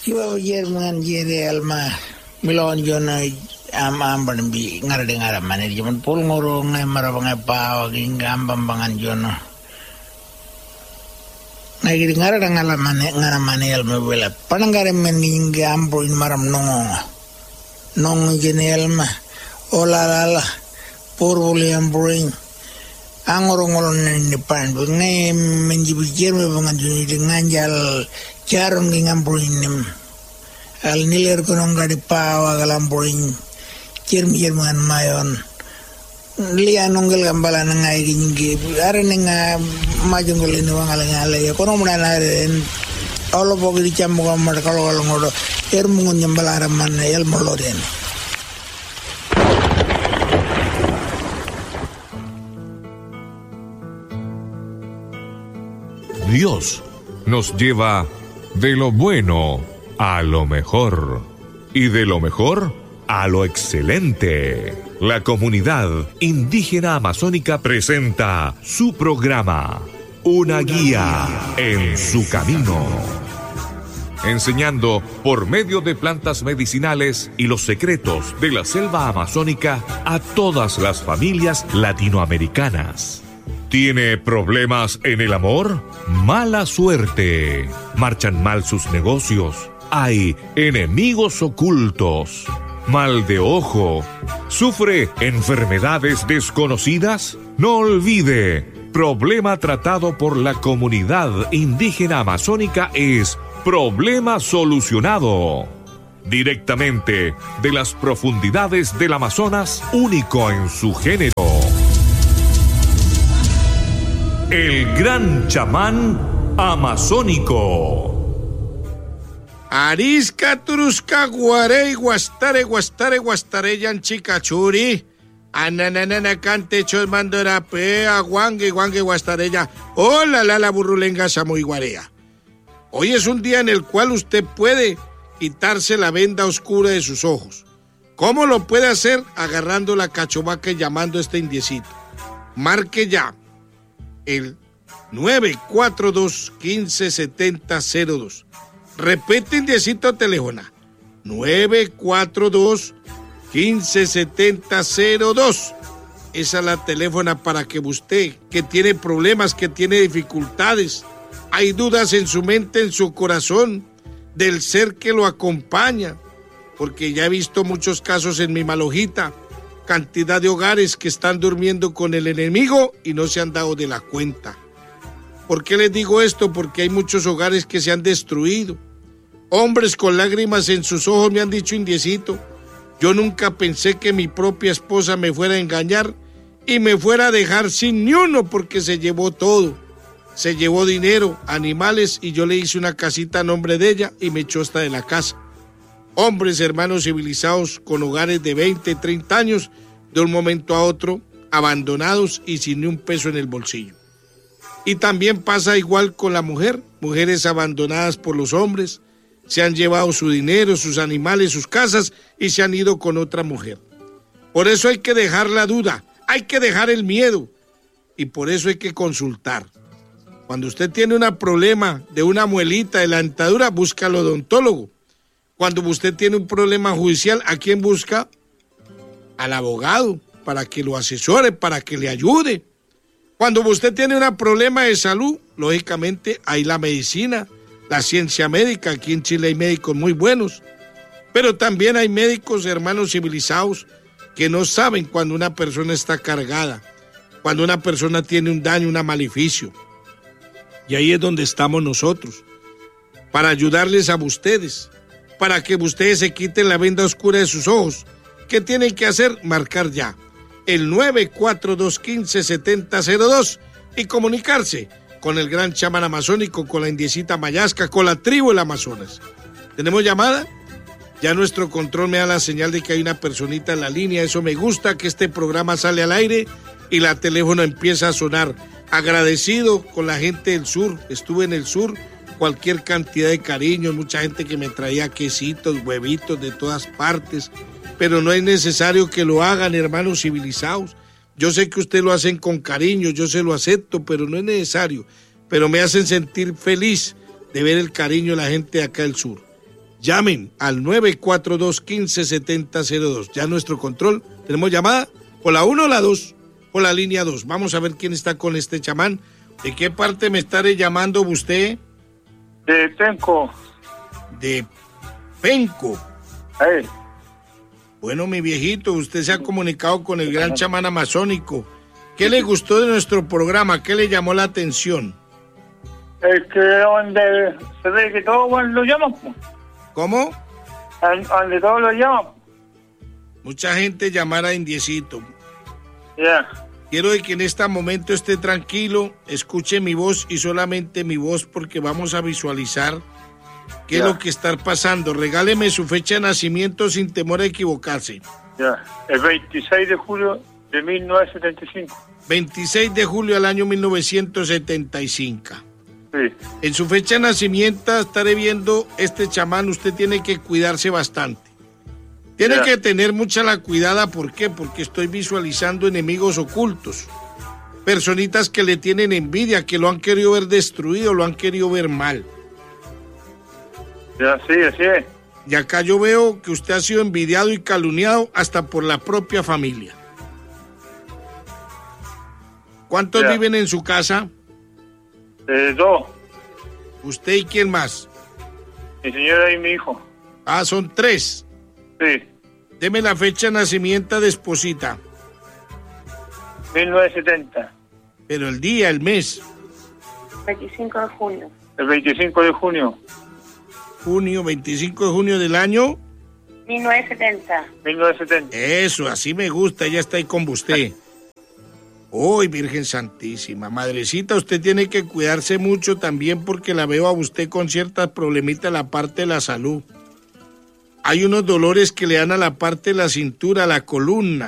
Siwa Jerman jere alma milon jona am bi ngara de ngara manir jaman pul ngoro ngai marabang pa waging gambam bangan jono. Nagi di ngara ngala ngara manel mebela panangare men ngi ambo in maram nong jene alma olalala poruli ambring angorongolon ni pan ngai menjibi jerme bangan joni de nganjal Charong ngambuin al niler kunong gadi pawa galambuin cirman mayon lian nonggal gambala nangai gingi are ninga majungol ini wangala ya kono munana ren olo bogi di camu gambar kalau ngodo mungun nyambala man el moloden. Dios nos lleva de lo bueno a lo mejor y de lo mejor a lo excelente. La comunidad indígena amazónica presenta su programa, Una guía en su camino, enseñando por medio de plantas medicinales y los secretos de la selva amazónica a todas las familias latinoamericanas. ¿Tiene problemas en el amor? Mala suerte. ¿Marchan mal sus negocios? ¿Hay enemigos ocultos? ¿Mal de ojo? ¿Sufre enfermedades desconocidas? No olvide, problema tratado por la comunidad indígena amazónica es problema solucionado. Directamente de las profundidades del Amazonas, único en su género. El gran chamán amazónico. Arisca turusca guarey guastare yanchicachuri. Ananana cante chos mandora pea guangue guastareya. Hola la burrulenga samuy guarea. Hoy es un día en el cual usted puede quitarse la venda oscura de sus ojos. ¿Cómo lo puede hacer? Agarrando la cachovaca y llamando a este indiecito. Marque ya el 942-157002. Repite indiecito teléfono. 942-157002. Esa es la teléfona para que usted, que tiene problemas, que tiene dificultades, hay dudas en su mente, en su corazón, del ser que lo acompaña, porque ya he visto muchos casos en mi malojita, cantidad de hogares que están durmiendo con el enemigo y no se han dado de la cuenta. ¿Por qué les digo esto? Porque hay muchos hogares que se han destruido. Hombres con lágrimas en sus ojos me han dicho, indiecito, yo nunca pensé que mi propia esposa me fuera a engañar y me fuera a dejar sin ni uno porque se llevó todo. Se llevó dinero, animales y yo le hice una casita a nombre de ella y me echó hasta de la casa. Hombres, hermanos civilizados con hogares de 20, 30 años, de un momento a otro, abandonados y sin ni un peso en el bolsillo. Y también pasa igual con la mujer, mujeres abandonadas por los hombres, se han llevado su dinero, sus animales, sus casas y se han ido con otra mujer. Por eso hay que dejar la duda, hay que dejar el miedo y por eso hay que consultar. Cuando usted tiene un problema de una muelita, de la dentadura, busca al odontólogo. Cuando usted tiene un problema judicial, ¿a quién busca? Al abogado, para que lo asesore, para que le ayude. Cuando usted tiene un problema de salud, lógicamente hay la medicina, la ciencia médica. Aquí en Chile hay médicos muy buenos, pero también hay médicos, hermanos civilizados, que no saben cuando una persona está cargada, cuando una persona tiene un daño, un maleficio. Y ahí es donde estamos nosotros, para ayudarles a ustedes, para que ustedes se quiten la venda oscura de sus ojos. ¿Qué tienen que hacer? Marcar ya el 942-157002 y comunicarse con el gran chamán amazónico, con la indiecita Mayasca, con la tribu del Amazonas. ¿Tenemos llamada? Ya nuestro control me da la señal de que hay una personita en la línea. Eso me gusta, que este programa sale al aire y la teléfono empieza a sonar. Agradecido con la gente del sur, estuve en el sur, cualquier cantidad de cariño, mucha gente que me traía quesitos, huevitos de todas partes, pero no es necesario que lo hagan, hermanos civilizados. Yo sé que ustedes lo hacen con cariño, yo se lo acepto, pero no es necesario. Pero me hacen sentir feliz de ver el cariño de la gente de acá del sur. Llamen al 942-157002. Ya nuestro control. ¿Tenemos llamada? ¿Por la 1 o la 2? Por la línea 2. Vamos a ver quién está con este chamán. ¿De qué parte me estaré llamando usted? De Penco. De Penco. Ahí. Bueno, mi viejito, usted se ha comunicado con el gran chamán amazónico. ¿Qué le gustó de nuestro programa? ¿Qué le llamó la atención? Es que donde se ve que todos lo llaman. ¿Cómo? Donde todos lo llaman. Mucha gente llamará a Indiecito. Ya. Quiero de que en este momento esté tranquilo, escuche mi voz y solamente mi voz porque vamos a visualizar qué es lo que está pasando. Regáleme su fecha de nacimiento sin temor a equivocarse. Ya. El 26 de julio de 1975. 26 de julio del año 1975. Sí. En su fecha de nacimiento estaré viendo este chamán, usted tiene que cuidarse bastante. Tiene que tener mucha la cuidada, ¿por qué? Porque estoy visualizando enemigos ocultos. Personitas que le tienen envidia, que lo han querido ver destruido, lo han querido ver mal. Ya, sí, así es. Y acá yo veo que usted ha sido envidiado y calumniado hasta por la propia familia. ¿Cuántos viven en su casa? 2. ¿Usted y quién más? Mi señora y mi hijo. Ah, son 3. Sí. Deme la fecha de nacimiento de esposita. 1970. Pero el día, el mes. 25 de junio. El 25 de junio. Junio, 25 de junio del año. 1970. 1970. Eso, así me gusta, ya está ahí con usted. Uy, Virgen Santísima, madrecita, usted tiene que cuidarse mucho también porque la veo a usted con ciertas problemitas en la parte de la salud. Hay unos dolores que le dan a la parte de la cintura, a la columna.